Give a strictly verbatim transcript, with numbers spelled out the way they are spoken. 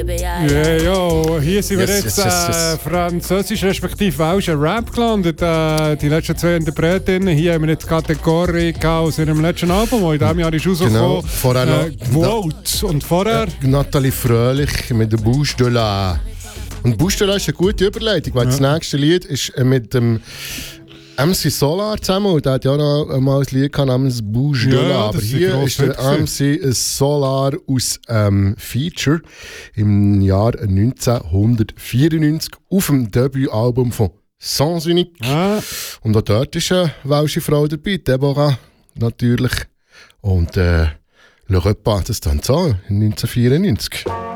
baby, ja, Ja, ja, hier sind wir Yes, jetzt yes, yes, yes. äh, französisch respektive welschen Rap gelandet. Äh, die letzten zwei Interpretinnen. Hier haben wir jetzt Kategorie aus ihrem letzten Album, das in diesem Jahr ist rausgekommen. Genau, vorher noch- äh, Vote. Und vorher... Nathalie Fröhlich mit der Bouche de la. Und Bouche de la ist eine gute Überleitung, weil ja. das nächste Lied ist mit dem M C Solar zusammen. Und der hat ja auch noch mal ein Lied namens Bouche de Ja, la. Aber das ist hier ein ist der M C Solar aus ähm, Feature im Jahr neunzehnhundertvierundneunzig auf dem Debütalbum von Sans Unique. Ah. Und auch dort ist eine welsche Frau dabei, Deborah natürlich. Und äh, Le Repas, das dann so, neunzehnhundertvierundneunzig.